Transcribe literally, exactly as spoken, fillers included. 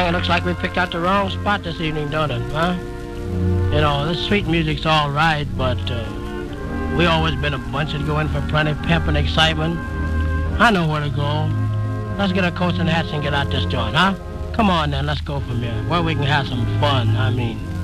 It looks like we picked out the wrong spot this evening, don't it, huh? You know, this sweet music's all right, but uh, we always been a bunch that go in for plenty of pep and excitement. I know where to go. Let's get our coats and hats and get out this joint, huh? Come on then, let's go from here, where we can have some fun, I mean.